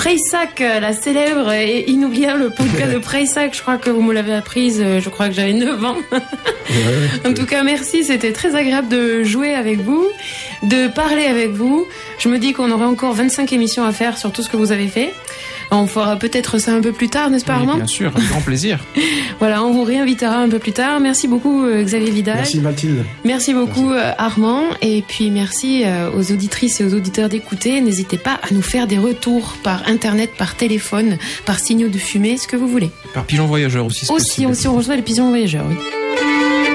Preyssac, la célèbre et inoubliable polka de Preyssac. Je crois que vous me l'avez apprise, je crois que j'avais 9 ans. En tout cas, merci, c'était très agréable de jouer avec vous, de parler avec vous. Je me dis qu'on aurait encore 25 émissions à faire sur tout ce que vous avez fait. On fera peut-être ça un peu plus tard, n'est-ce pas, Armand ? Bien sûr, avec grand plaisir. Voilà, on vous réinvitera un peu plus tard. Merci beaucoup, Xavier Vidal. Merci, Mathilde. Merci beaucoup, Armand. Et puis merci aux auditrices et aux auditeurs d'écouter. N'hésitez pas à nous faire des retours par Internet, par téléphone, par signaux de fumée, ce que vous voulez. Par pigeon voyageur aussi. Aussi, on reçoit les pigeons voyageurs, oui.